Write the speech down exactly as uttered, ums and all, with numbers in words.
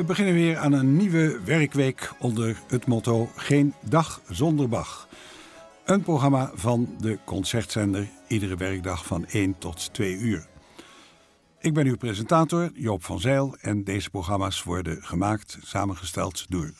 We beginnen weer aan een nieuwe werkweek onder het motto Geen dag zonder Bach. Een programma van de Concertzender, iedere werkdag van één tot twee uur. Ik ben uw presentator, Joop van Zijl, en deze programma's worden gemaakt, samengesteld door